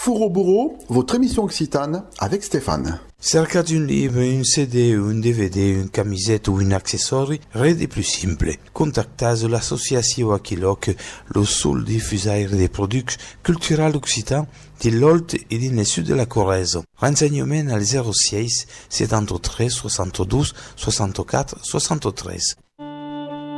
Four au bourreau, votre émission occitane avec Stéphane. Cercate un livre, un CD, un DVD, une camisette ou un accessoire, res de plus simple. Contactez l'association Aquiloc, le seul diffuseur des produits culturels occitans de l'Olt et du sud de la Corrèze. Renseignements al 06 73 72 64 73.